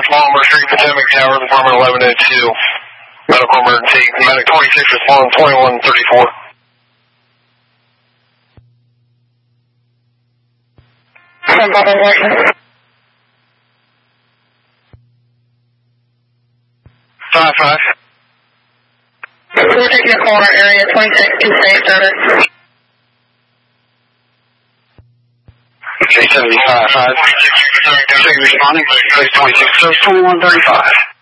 Small Street, Potomac Tower, Department 1102. Medical emergency. Medic 26 respond 2134. Five. We're taking a call in our area, 26 to safe service. Okay, 75. 26 responding, place 26, so 2135.